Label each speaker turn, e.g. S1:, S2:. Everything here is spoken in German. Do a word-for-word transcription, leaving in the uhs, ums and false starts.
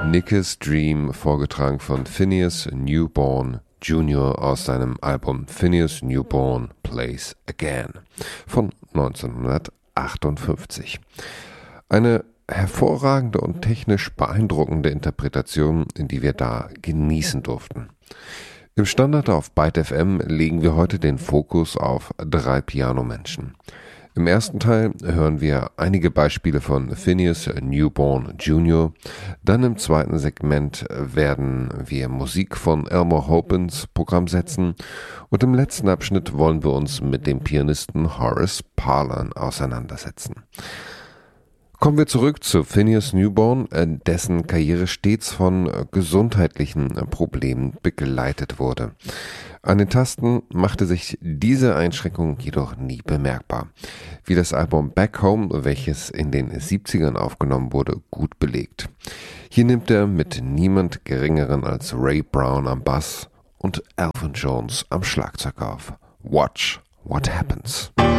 S1: Nick's Dream, vorgetragen von Phineas Newborn Junior aus seinem Album Phineas Newborn Plays Again von neunzehnhundertachtundfünfzig. Eine hervorragende und technisch beeindruckende Interpretation, in die wir da genießen durften. Im Standard auf Byte F M legen wir heute den Fokus auf drei Pianomenschen. Im ersten Teil hören wir einige Beispiele von Phineas Newborn Junior Dann im zweiten Segment werden wir Musik von Elmore Hope ins Programm setzen. Und im letzten Abschnitt wollen wir uns mit dem Pianisten Horace Parlan auseinandersetzen. Kommen wir zurück zu Phineas Newborn, dessen Karriere stets von gesundheitlichen Problemen begleitet wurde. An den Tasten machte sich diese Einschränkung jedoch nie bemerkbar, wie das Album Back Home, welches in den siebzigern aufgenommen wurde, gut belegt. Hier nimmt er mit niemand Geringeren als Ray Brown am Bass und Elvin Jones am Schlagzeug auf. Watch What Happens.